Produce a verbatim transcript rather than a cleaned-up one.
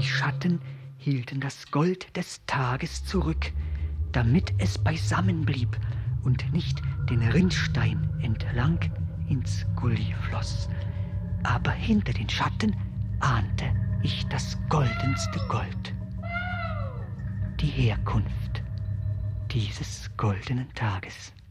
Die Schatten hielten das Gold des Tages zurück, damit es beisammen blieb und nicht den Rinnstein entlang ins Gully floss. Aber hinter den Schatten ahnte ich das goldenste Gold. Die Herkunft dieses goldenen Tages.